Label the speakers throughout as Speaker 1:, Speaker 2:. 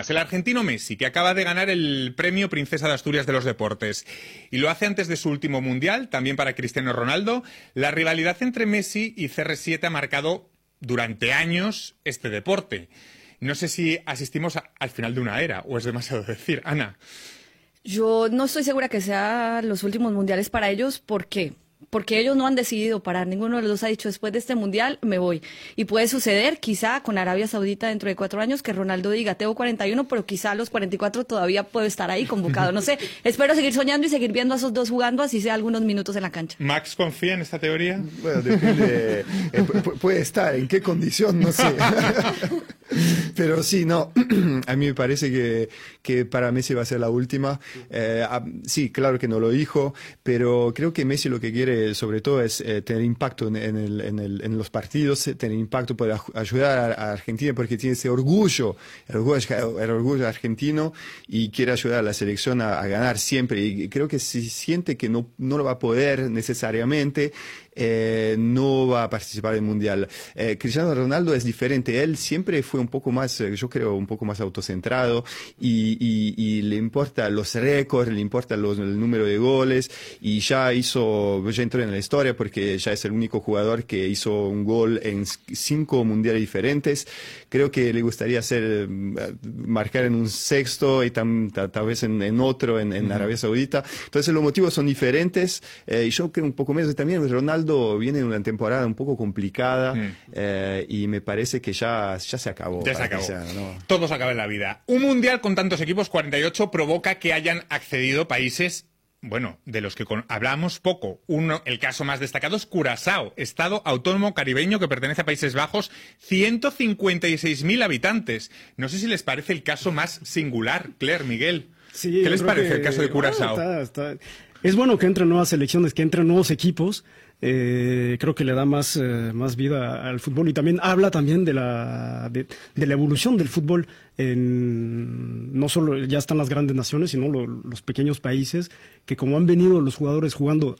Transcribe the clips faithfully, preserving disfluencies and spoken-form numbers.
Speaker 1: temas. El argentino Messi, que acaba de ganar el premio Princesa de Asturias de los Deportes. Y lo hace antes de su último mundial, también para Cristiano Ronaldo. La rivalidad entre Messi y C R siete ha marcado durante años este deporte. No sé si asistimos a, al final de una era, o es demasiado decir. Ana.
Speaker 2: Yo no estoy segura que sean los últimos mundiales para ellos. ¿Por qué? Porque ellos no han decidido parar. Ninguno de los dos ha dicho, después de este mundial me voy. Y puede suceder, quizá con Arabia Saudita dentro de cuatro años, que Ronaldo diga, tengo cuarenta y uno, pero quizá a los cuarenta y cuatro todavía puedo estar ahí convocado. No sé, espero seguir soñando y seguir viendo a esos dos jugando, así sea algunos minutos en la cancha.
Speaker 1: ¿Max confía en esta teoría?
Speaker 3: Bueno, depende. eh, puede estar, en qué condición, no sé. Pero sí, no, a mí me parece que, que para Messi va a ser la última. Eh, sí, claro que no lo dijo, pero creo que Messi lo que quiere sobre todo es eh, tener impacto en, en, el, en, el, en los partidos, tener impacto para ayudar a, a Argentina, porque tiene ese orgullo, el orgullo, el orgullo argentino, y quiere ayudar a la selección a, a ganar siempre. Y creo que si siente que no, no lo va a poder necesariamente, Eh, no va a participar del Mundial. Eh, Cristiano Ronaldo es diferente. Él siempre fue un poco más, yo creo, un poco más autocentrado y, y, y le importa los récords, le importa los, el número de goles, y ya hizo, ya entró en la historia porque ya es el único jugador que hizo un gol en cinco mundiales diferentes. Creo que le gustaría hacer, marcar en un sexto y tam, ta, tal vez en, en otro, en, en Arabia Saudita. Entonces los motivos son diferentes, eh, y yo creo un poco menos también. Ronaldo viene de una temporada un poco complicada, mm. eh, y me parece que ya, ya se acabó.
Speaker 1: Ya se acabó.
Speaker 3: Sea, ¿no?
Speaker 1: Todo se acaba en la vida. Un mundial con tantos equipos, cuarenta y ocho, provoca que hayan accedido países, bueno, de los que con, hablamos poco. Uno, el caso más destacado es Curazao, estado autónomo caribeño que pertenece a Países Bajos, ciento cincuenta y seis mil habitantes. No sé si les parece el caso más singular, Claire, Miguel.
Speaker 4: Sí,
Speaker 1: ¿Qué les parece
Speaker 4: que,
Speaker 1: el caso de Curazao?
Speaker 4: Bueno, está, está. Es bueno que entren nuevas selecciones, que entren nuevos equipos. Eh, creo que le da más, eh, más vida al fútbol, y también habla también de la, de, de la evolución del fútbol. En, no solo ya están las grandes naciones, sino lo, los pequeños países, que como han venido los jugadores jugando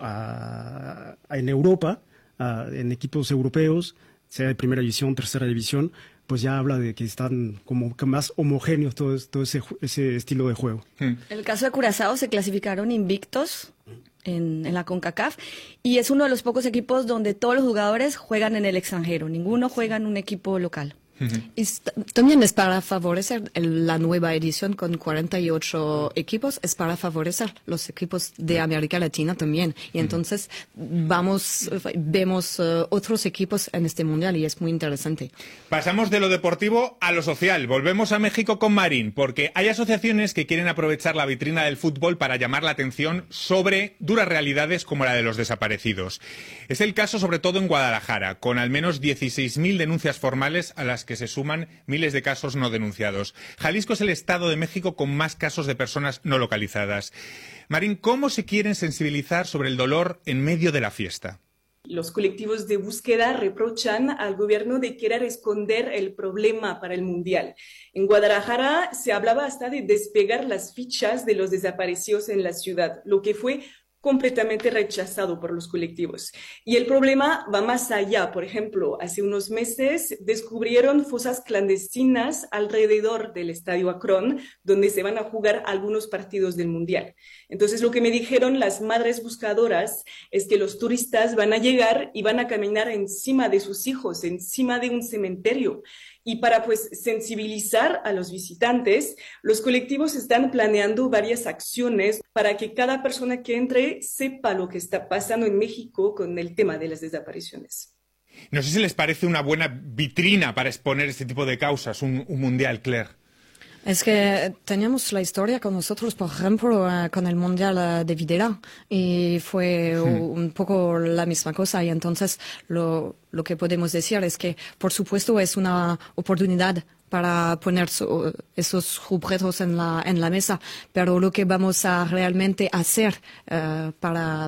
Speaker 4: a, a, en Europa, a, en equipos europeos, sea de primera división, tercera división, pues ya habla de que están como que más homogéneos todo, todo ese, ese estilo de juego.
Speaker 2: En el caso de Curazao se clasificaron invictos en, en la CONCACAF, y es uno de los pocos equipos donde todos los jugadores juegan en el extranjero, ninguno juega en un equipo local.
Speaker 5: Y también es para favorecer el, la nueva edición con cuarenta y ocho equipos, es para favorecer los equipos de América Latina también. Y entonces vamos, vemos uh, otros equipos en este mundial, y es muy interesante.
Speaker 1: Pasamos de lo deportivo a lo social. Volvemos a México con Marín, porque hay asociaciones que quieren aprovechar la vitrina del fútbol para llamar la atención sobre duras realidades como la de los desaparecidos. Es el caso sobre todo en Guadalajara, con al menos dieciséis mil denuncias formales a las que se suman miles de casos no denunciados. Jalisco es el estado de México con más casos de personas no localizadas. Marín, ¿cómo se quieren sensibilizar sobre el dolor en medio de la fiesta?
Speaker 6: Los colectivos de búsqueda reprochan al gobierno de querer esconder el problema para el Mundial. En Guadalajara se hablaba hasta de despegar las fichas de los desaparecidos en la ciudad, lo que fue completamente rechazado por los colectivos. Y el problema va más allá. Por ejemplo, hace unos meses descubrieron fosas clandestinas alrededor del Estadio Akron, donde se van a jugar algunos partidos del Mundial. Entonces, lo que me dijeron las madres buscadoras es que los turistas van a llegar y van a caminar encima de sus hijos, encima de un cementerio. Y para pues sensibilizar a los visitantes, los colectivos están planeando varias acciones para que cada persona que entre sepa lo que está pasando en México con el tema de las desapariciones.
Speaker 1: No sé si les parece una buena vitrina para exponer este tipo de causas, un, un mundial, Claire.
Speaker 5: Es que teníamos la historia con nosotros, por ejemplo, uh, con el Mundial uh, de Videla, y fue hmm. un poco la misma cosa. Y entonces lo, lo que podemos decir es que, por supuesto, es una oportunidad para poner su, esos objetos en la, en la mesa, pero lo que vamos a realmente hacer uh, para,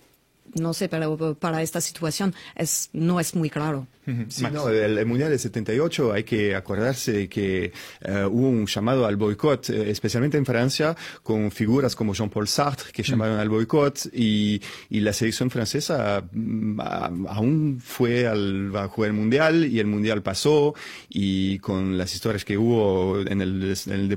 Speaker 5: no sé, pero para esta situación es, no es muy claro.
Speaker 3: Sí, no, el, el Mundial de setenta y ocho hay que acordarse de que uh, hubo un llamado al boicot, eh, especialmente en Francia, con figuras como Jean-Paul Sartre que llamaron mm. al boicot, y, y la selección francesa mm, a, aún fue al, a jugar el Mundial, y el Mundial pasó, y con las historias que hubo en el, en el